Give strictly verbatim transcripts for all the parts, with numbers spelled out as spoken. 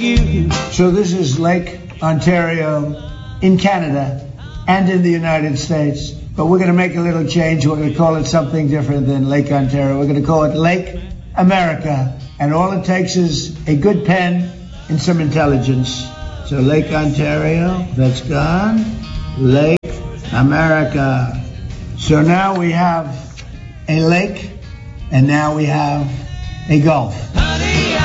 you. So this is Lake Ontario in Canada and in the United States. But we're going to make a little change. We're going to call it something different than Lake Ontario. We're going to call it Lake America. And all it takes is a good pen and some intelligence. So Lake Ontario, that's gone. Lake America. So now we have a lake, and now we have a gulf. Honey,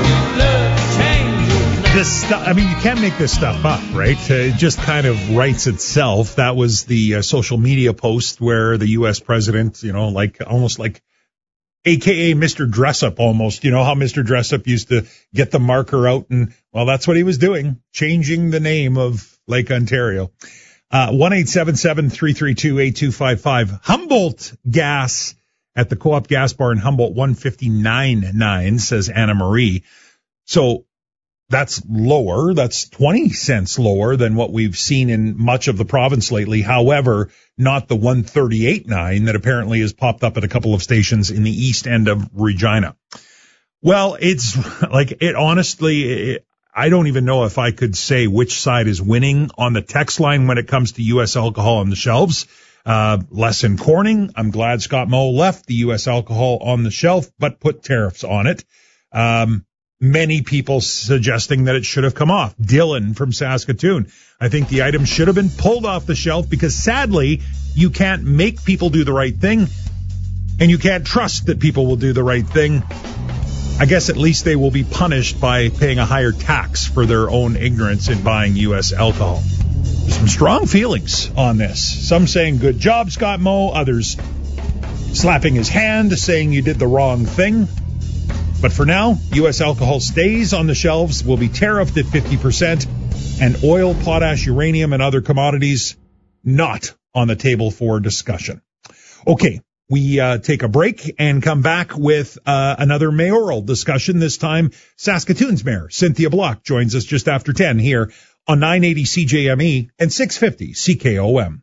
I sure love change. This stuff, I mean, you can't make this stuff up, right? Uh, it just kind of writes itself. That was the uh, social media post where the U S president, you know, like almost like A K A Mister Dressup almost, you know, how Mister Dressup used to get the marker out and, well, that's what he was doing, changing the name of Lake Ontario. Uh, one eight seven seven, three three two, eight two five five. Humboldt gas at the Co-op Gas Bar in Humboldt, one fifty-nine point nine, says Anna Marie. So that's lower. That's twenty cents lower than what we've seen in much of the province lately. However, not the one thirty-eight point nine that apparently has popped up at a couple of stations in the east end of Regina. Well, it's like it honestly, it, I don't even know if I could say which side is winning on the text line when it comes to U S alcohol on the shelves. Uh, less in Corning. I'm glad Scott Moe left the U S alcohol on the shelf, but put tariffs on it. Um, many people suggesting that it should have come off. Dylan from Saskatoon. I think the item should have been pulled off the shelf because sadly, you can't make people do the right thing and you can't trust that people will do the right thing. I guess at least they will be punished by paying a higher tax for their own ignorance in buying U S alcohol. There's some strong feelings on this. Some saying good job, Scott Moe. Others slapping his hand, saying you did the wrong thing. But for now, U S alcohol stays on the shelves, will be tariffed at fifty percent, and oil, potash, uranium, and other commodities not on the table for discussion. Okay. We uh, take a break and come back with uh, another mayoral discussion. This time, Saskatoon's Mayor Cynthia Block joins us just after ten here on nine eighty C J M E and six fifty C K O M.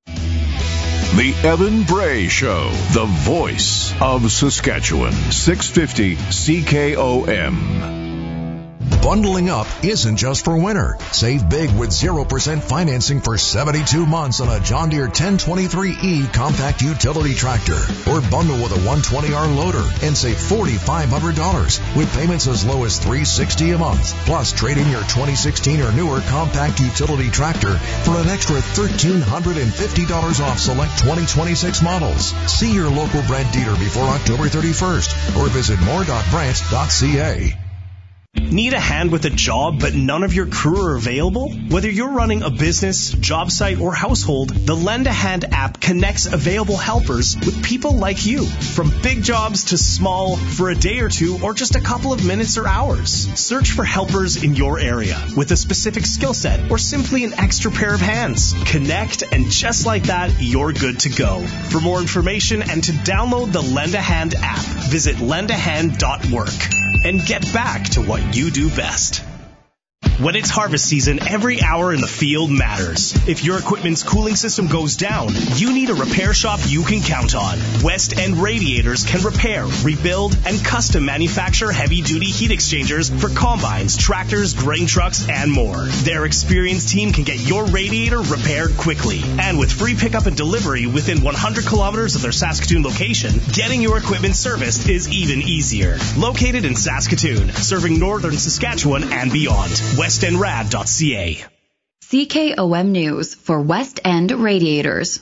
The Evan Bray Show, the voice of Saskatchewan, six fifty C K O M. Bundling up isn't just for winter. Save big with zero percent financing for seventy-two months on a John Deere ten twenty-three E compact utility tractor. Or bundle with a one twenty R loader and save four thousand five hundred dollars with payments as low as three hundred sixty dollars a month. Plus, trade in your twenty sixteen or newer compact utility tractor for an extra one thousand three hundred fifty dollars off select twenty twenty-six models. See your local Brent dealer before October thirty-first or visit more dot brant dot c a. Need a hand with a job, but none of your crew are available? Whether you're running a business, job site, or household, the Lend a Hand app connects available helpers with people like you. From big jobs to small, for a day or two, or just a couple of minutes or hours. Search for helpers in your area with a specific skill set or simply an extra pair of hands. Connect, and just like that, you're good to go. For more information and to download the Lend a Hand app, visit lend a hand dot work. And get back to what you do best. When it's harvest season, every hour in the field matters. If your equipment's cooling system goes down, you need a repair shop you can count on. West End Radiators can repair, rebuild, and custom manufacture heavy-duty heat exchangers for combines, tractors, grain trucks, and more. Their experienced team can get your radiator repaired quickly. And with free pickup and delivery within one hundred kilometers of their Saskatoon location, getting your equipment serviced is even easier. Located in Saskatoon, serving northern Saskatchewan and beyond. west end rad dot c a. C K O M News for West End Radiators.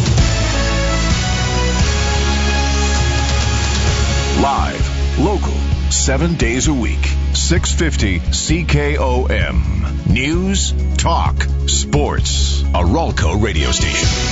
Live, local, seven days a week. six fifty C K O M. News, talk, sports. A Ralco radio station.